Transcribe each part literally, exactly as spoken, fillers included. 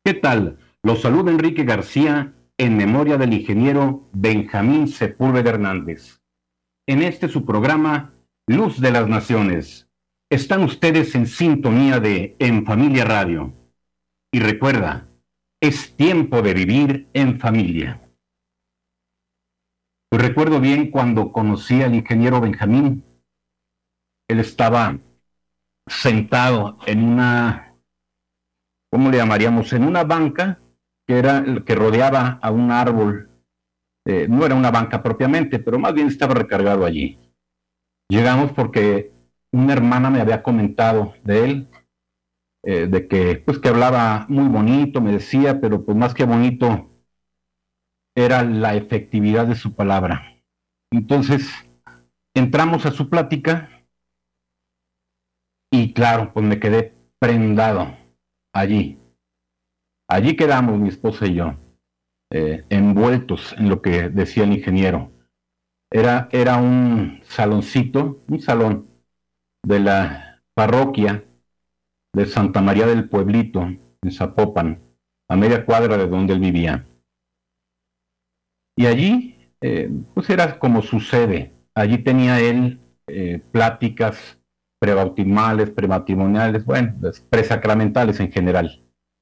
¿Qué tal? Los saluda Enrique García en memoria del ingeniero Benjamín Sepúlveda Hernández. En este su programa, Luz de las Naciones. Están ustedes en sintonía de En Familia Radio. Y recuerda, es tiempo de vivir en familia. Pues recuerdo bien cuando conocí al ingeniero Benjamín. Él estaba sentado en una, ¿cómo le llamaríamos? En una banca que era el que rodeaba a un árbol. Eh, no era una banca propiamente, pero más bien estaba recargado allí. Llegamos porque una hermana me había comentado de él, eh, de que, pues, que hablaba muy bonito, me decía, pero pues más que bonito era la efectividad de su palabra. Entonces, entramos a su plática y claro, pues me quedé prendado allí. Allí quedamos mi esposa y yo, eh, envueltos en lo que decía el ingeniero. Era, era un saloncito, un salón de la parroquia de Santa María del Pueblito, en Zapopan, a media cuadra de donde él vivía. Y allí, eh, pues era como su sede. Allí tenía él eh, pláticas prebautismales, prematrimoniales, bueno, presacramentales en general.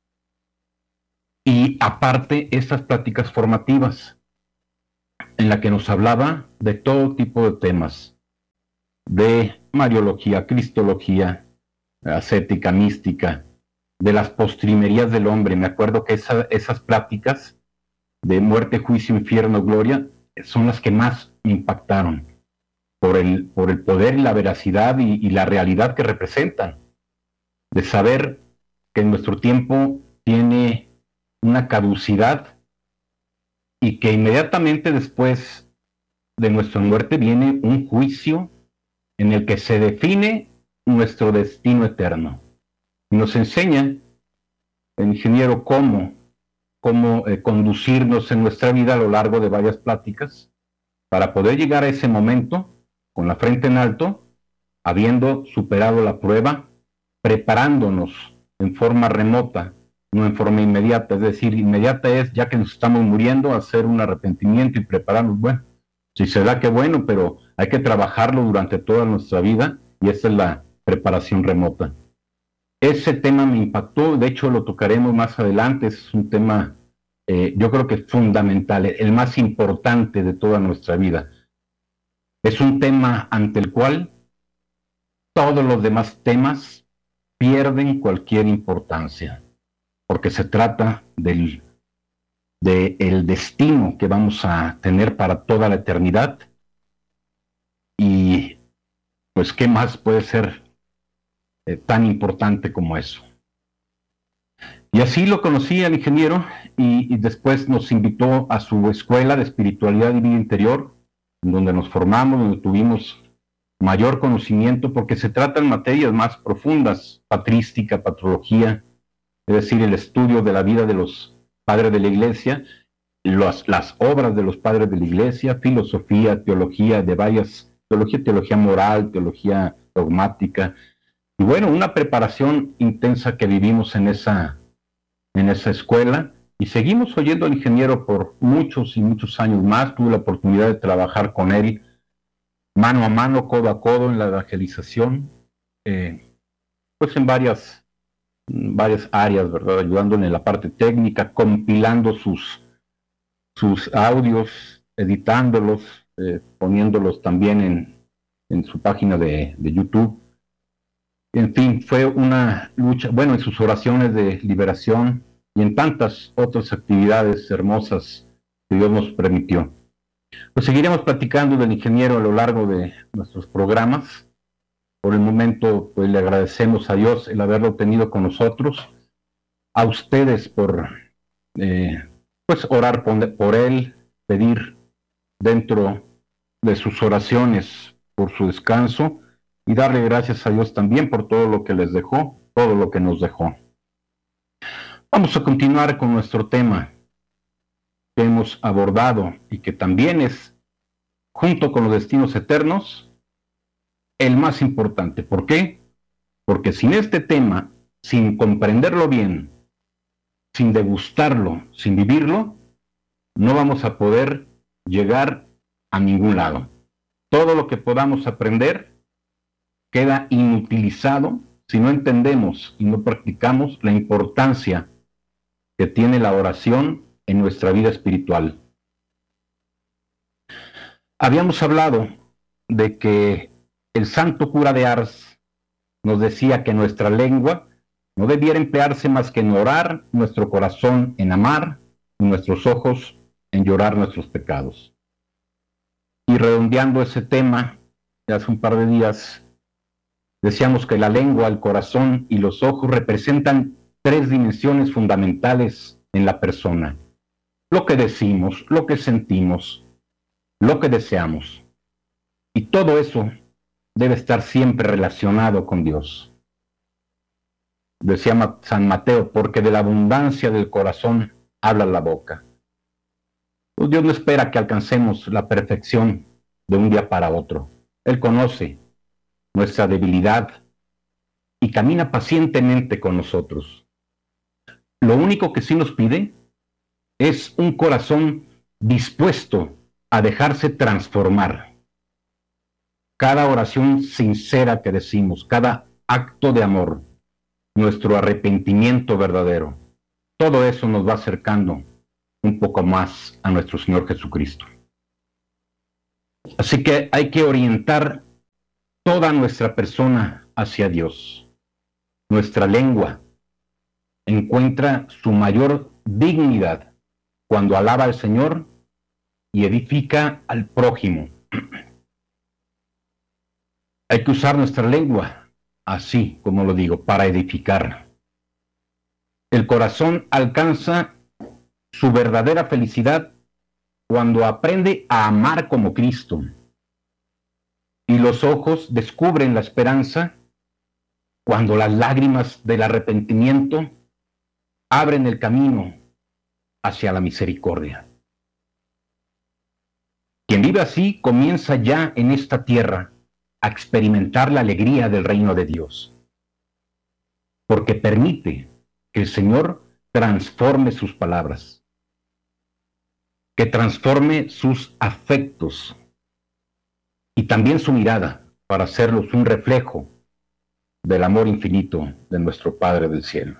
Y aparte, estas pláticas formativas, en la que nos hablaba de todo tipo de temas, de mariología, cristología, ascética, mística, de las postrimerías del hombre. Me acuerdo que esa, esas pláticas de muerte, juicio, infierno, gloria, son las que más me impactaron por el, por el poder y la veracidad y, y la realidad que representan, de saber que nuestro tiempo tiene una caducidad y que inmediatamente después de nuestra muerte viene un juicio en el que se define nuestro destino eterno. Y nos enseña el ingeniero cómo, cómo eh, conducirnos en nuestra vida a lo largo de varias pláticas para poder llegar a ese momento con la frente en alto, habiendo superado la prueba, preparándonos en forma remota, no en forma inmediata. Es decir, inmediata es, ya que nos estamos muriendo, hacer un arrepentimiento y prepararnos. Bueno, si se da, qué bueno, pero hay que trabajarlo durante toda nuestra vida y esa es la preparación remota. Ese tema me impactó, de hecho lo tocaremos más adelante, es un tema, eh, yo creo que es fundamental, el más importante de toda nuestra vida. Es un tema ante el cual todos los demás temas pierden cualquier importancia, porque se trata del, de el destino que vamos a tener para toda la eternidad. Y pues, ¿qué más puede ser eh, tan importante como eso? Y así lo conocí al ingeniero y, y después nos invitó a su escuela de espiritualidad y vida interior, en donde nos formamos, donde tuvimos mayor conocimiento, porque se tratan materias más profundas, patrística, patrología, es decir, el estudio de la vida de los padres de la Iglesia, las, las obras de los padres de la Iglesia, filosofía, teología, de varias, teología, teología moral, teología dogmática, y bueno, una preparación intensa que vivimos en esa, en esa escuela, y seguimos oyendo al ingeniero por muchos y muchos años más. Tuve la oportunidad de trabajar con él mano a mano, codo a codo en la evangelización, eh, pues en varias, varias áreas, ¿verdad? Ayudándole en la parte técnica, compilando sus, sus audios, editándolos, eh, poniéndolos también en, en su página de, de YouTube. En fin, fue una lucha, bueno, en sus oraciones de liberación y en tantas otras actividades hermosas que Dios nos permitió. Pues seguiremos platicando del ingeniero a lo largo de nuestros programas. Por el momento, pues le agradecemos a Dios el haberlo tenido con nosotros, a ustedes por eh, pues orar por, por él, pedir dentro de sus oraciones por su descanso y darle gracias a Dios también por todo lo que les dejó, todo lo que nos dejó. Vamos a continuar con nuestro tema que hemos abordado y que también es, junto con los destinos eternos, el más importante. ¿Por qué? Porque sin este tema, sin comprenderlo bien, sin degustarlo, sin vivirlo, no vamos a poder llegar a ningún lado. Todo lo que podamos aprender queda inutilizado si no entendemos y no practicamos la importancia que tiene la oración en nuestra vida espiritual. Habíamos hablado de que el santo cura de Ars nos decía que nuestra lengua no debiera emplearse más que en orar, nuestro corazón en amar y nuestros ojos en llorar nuestros pecados. Y redondeando ese tema, de hace un par de días, decíamos que la lengua, el corazón y los ojos representan tres dimensiones fundamentales en la persona. Lo que decimos, lo que sentimos, lo que deseamos. Y todo eso debe estar siempre relacionado con Dios. Decía San Mateo, porque de la abundancia del corazón habla la boca. Pues Dios no espera que alcancemos la perfección de un día para otro. Él conoce nuestra debilidad y camina pacientemente con nosotros. Lo único que sí nos pide es un corazón dispuesto a dejarse transformar. Cada oración sincera que decimos, cada acto de amor, nuestro arrepentimiento verdadero, todo eso nos va acercando un poco más a nuestro Señor Jesucristo. Así que hay que orientar toda nuestra persona hacia Dios. Nuestra lengua encuentra su mayor dignidad cuando alaba al Señor y edifica al prójimo. Hay que usar nuestra lengua, así como lo digo, para edificar. El corazón alcanza su verdadera felicidad cuando aprende a amar como Cristo. Y los ojos descubren la esperanza cuando las lágrimas del arrepentimiento abren el camino hacia la misericordia. Quien vive así comienza ya en esta tierra a experimentar la alegría del reino de Dios, porque permite que el Señor transforme sus palabras, que transforme sus afectos y también su mirada para hacerlos un reflejo del amor infinito de nuestro Padre del cielo.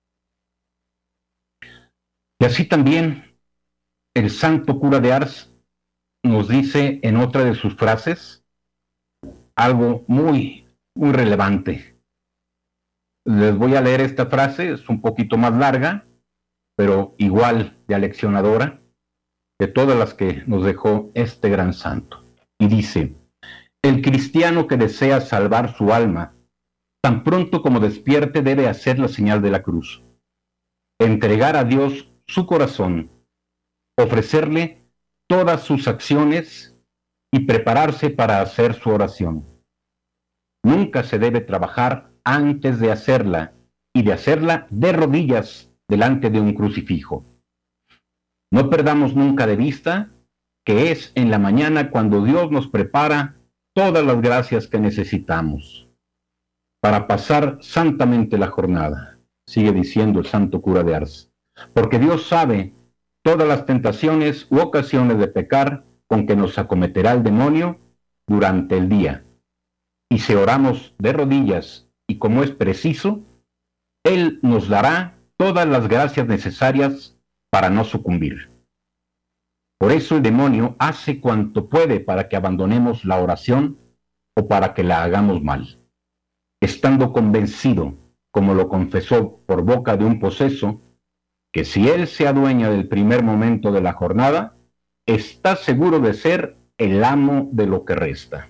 Y así también el santo cura de Ars nos dice en otra de sus frases algo muy, muy relevante. Les voy a leer esta frase, es un poquito más larga, pero igual de aleccionadora de todas las que nos dejó este gran santo. Y dice: el cristiano que desea salvar su alma, tan pronto como despierte debe hacer la señal de la cruz, entregar a Dios su corazón, ofrecerle todas sus acciones y prepararse para hacer su oración. Nunca se debe trabajar antes de hacerla y de hacerla de rodillas delante de un crucifijo. No perdamos nunca de vista que es en la mañana cuando Dios nos prepara todas las gracias que necesitamos para pasar santamente la jornada, sigue diciendo el santo cura de Ars, porque Dios sabe todas las tentaciones u ocasiones de pecar con que nos acometerá el demonio durante el día. Y si oramos de rodillas y como es preciso, Él nos dará todas las gracias necesarias para no sucumbir. Por eso el demonio hace cuanto puede para que abandonemos la oración o para que la hagamos mal, estando convencido, como lo confesó por boca de un poseso, que si él se adueña del primer momento de la jornada, está seguro de ser el amo de lo que resta.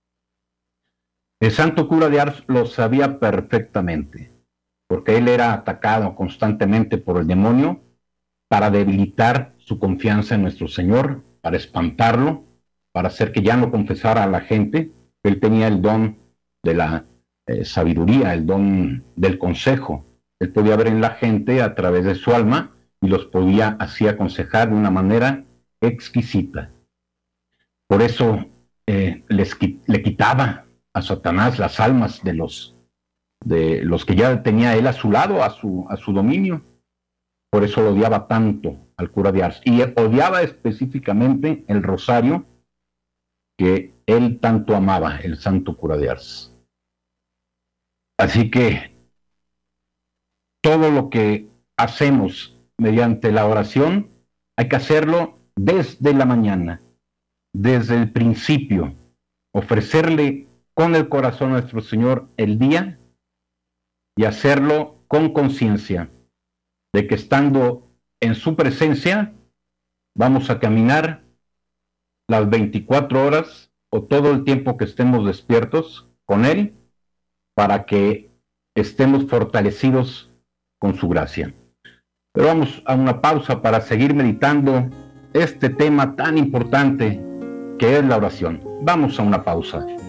El santo cura de Ars lo sabía perfectamente, porque él era atacado constantemente por el demonio para debilitar su confianza en nuestro Señor, para espantarlo, para hacer que ya no confesara a la gente. Él tenía el don de la eh, sabiduría, el don del consejo. Él podía ver en la gente a través de su alma y los podía así aconsejar de una manera exquisita. Por eso eh, les, le quitaba a Satanás las almas de los, de los que ya tenía él a su lado, a su, a su dominio. Por eso lo odiaba tanto al cura de Ars. Y odiaba específicamente el rosario que él tanto amaba, el santo cura de Ars. Así que todo lo que hacemos mediante la oración hay que hacerlo desde la mañana, desde el principio, ofrecerle con el corazón a nuestro Señor el día y hacerlo con conciencia de que estando en su presencia vamos a caminar las veinticuatro horas o todo el tiempo que estemos despiertos con Él para que estemos fortalecidos con su gracia. Pero vamos a una pausa para seguir meditando este tema tan importante que es la oración. Vamos a una pausa.